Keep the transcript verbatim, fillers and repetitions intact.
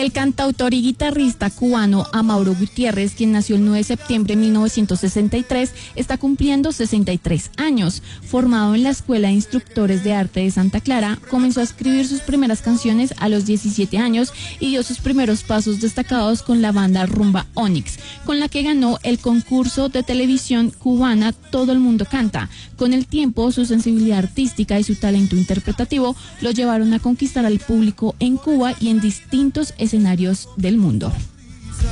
El cantautor y guitarrista cubano Amaury Gutiérrez, quien nació el nueve de septiembre de mil novecientos sesenta y tres, está cumpliendo sesenta y tres años. Formado en la Escuela de Instructores de Arte de Santa Clara, comenzó a escribir sus primeras canciones a los diecisiete años y dio sus primeros pasos destacados con la banda Rumba Onyx, con la que ganó el concurso de televisión cubana Todo el Mundo Canta. Con el tiempo, su sensibilidad artística y su talento interpretativo lo llevaron a conquistar al público en Cuba y en distintos escenarios del mundo.